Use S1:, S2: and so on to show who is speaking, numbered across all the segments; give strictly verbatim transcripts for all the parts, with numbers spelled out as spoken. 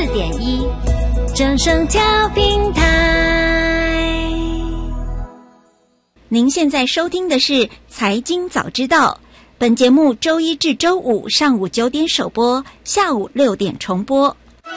S1: 四点一，正声调频台。
S2: 您现在收听的是《财经早知道》，本节目周一至周五上午九点首播，下午六点重播。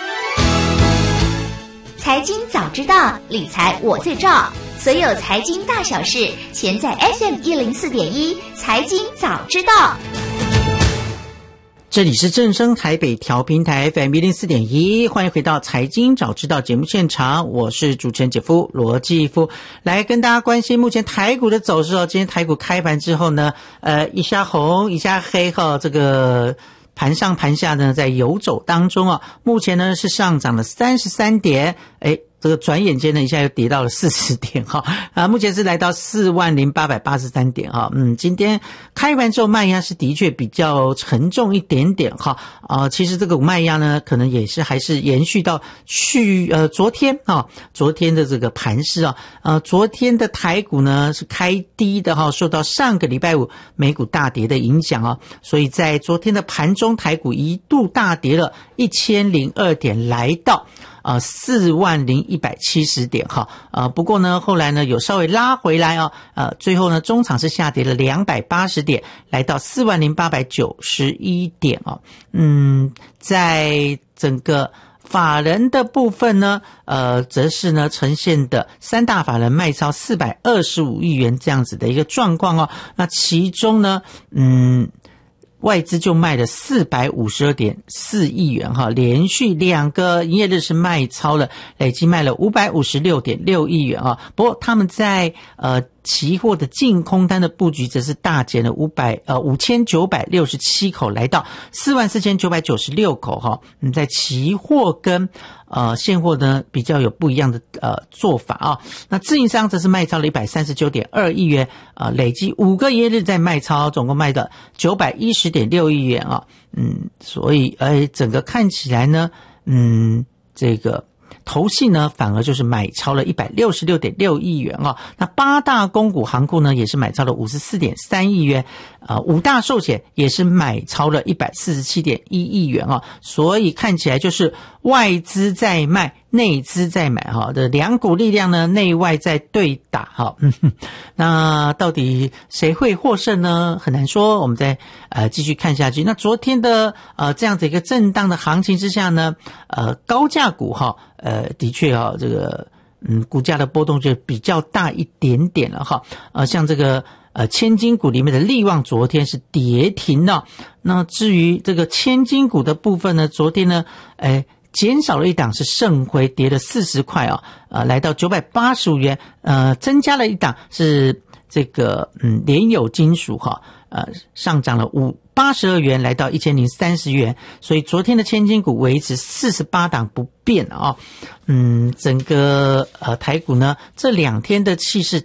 S3: 财经早知道，理财我最照。所有财经大小事，全在 F M 一零四点一财经早知道。
S4: 这里是正声台北调频台 F M 一零四点一，欢迎回到财经早知道节目现场，我是主持人姐夫罗继夫，来跟大家关心目前台股的走势哦。今天台股开盘之后呢，呃，一下红一下黑哈，这个盘上盘下呢在游走当中啊。目前呢是上涨了三十三点，诶这个转眼间呢一下又跌到了四十点哈，啊，目前是来到四万零八百八十三点哈，嗯，今天开盘之后卖压是的确比较沉重一点点哈，啊，其实这个卖压呢可能也是还是延续到去呃昨天哈，昨天的这个盘势啊，呃，昨天的台股呢是开低的哈，受到上个礼拜五美股大跌的影响啊，所以在昨天的盘中台股一度大跌了一千零二点，来到呃，四万零一百七十点哈，呃，不过呢，后来呢有稍微拉回来啊，呃，最后呢中场是下跌了两百八十点，来到四万零八百九十一点啊，嗯，在整个法人的部分呢，呃，则是呢呈现的三大法人卖超四百二十五亿元这样子的一个状况哦，那其中呢，嗯。外资就卖了 四百五十二点四亿元哈，连续两个营业日是卖超了，累计卖了 五百五十六点六亿元啊。不过他们在呃期货的净空单的布局则是大减了五百呃五千九百六十七口，来到四万四千九百九十六口哈。嗯，在期货跟呃现货呢比较有不一样的呃做法啊。那自营商则是卖超了 一百三十九点二亿元，呃累计五个营业日在卖超，总共卖的九百一十点六亿元啊。嗯，所以呃整个看起来呢，嗯这个投信呢反而就是买超了 一百六十六点六亿元啊，那八大公股行库呢也是买超了 五十四点三亿元，呃五大寿险也是买超了 一百四十七点一亿元啊，所以看起来就是外资在卖，内资在买哈，的两股力量呢内外在对打哈，嗯，那到底谁会获胜呢？很难说，我们再呃继续看下去。那昨天的呃这样子一个震荡的行情之下呢，呃高价股哈，呃的确啊这个嗯股价的波动就比较大一点点了哈，呃像这个呃千金股里面的力旺昨天是跌停了，那至于这个千金股的部分呢，昨天呢诶减少了一档是盛辉，跌了四十块啊，呃，来到九百八十五元，呃，增加了一档是这个嗯联友金属哈，呃，上涨了五八十二元，来到一千零三十元，所以昨天的千金股维持四十八档不变啊，嗯，整个呃台股呢这两天的气势